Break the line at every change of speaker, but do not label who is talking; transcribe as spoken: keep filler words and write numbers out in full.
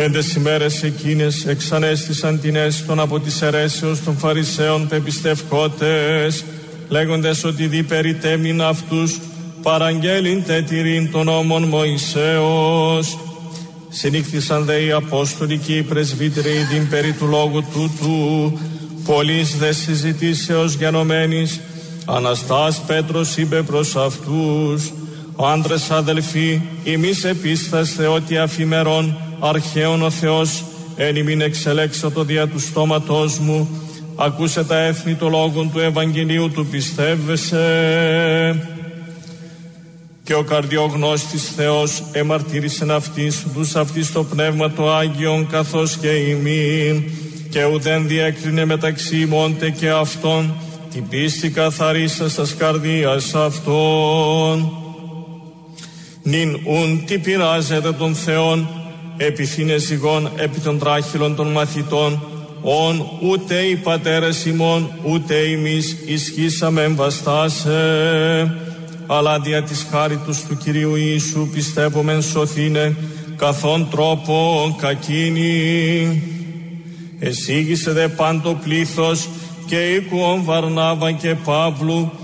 Εν τες ημέρες εκείνες εξανέστησαν την αίσθηση από τις αιρέσεως των Φαρισαίων πεπιστευκότες, λέγοντες ότι δι περιτέμειν αυτούς παραγγέλην τετηρήν των νόμων Μωυσέως. Συνήχθησαν δε οι Απόστολοι και οι πρεσβύτεροι την περί του λόγου τούτου, πολλής δε συζητήσεως γενομένης. Αναστάς Πέτρος είπε προς αυτούς: άντρες αδελφοί, ημείς επίσταστε ότι αφημερών αρχαίων ο Θεός εν ημίν εξελέξατο δια του στόματός μου, ακούσε τα έθνη το λόγον του Ευαγγελίου του πιστεύεσαι. Και ο καρδιογνώστης Θεός εμαρτύρησεν αυτής τους αυτής το πνεύμα το Άγιον καθώς και ημίν, και ουδέν διέκρινε μεταξύ ημώντε και αυτών την πίστη καθαρίσας τας καρδίας αυτών. Νυν ουν τι πειράζεται τον Θεόν, επιθύνε ζυγών επί των τράχυλων των μαθητών, ον ούτε οι πατέρες ημών ούτε εμείς ισχύσαμε εμβαστάσε, αλλά δια της χάριτος του Κυρίου Ιησού πιστεύομεν σωθήνε καθόν τρόπο κακίνη. Εσήγησε δε πάντο πλήθος και οίκουον Βαρνάβα και Παύλου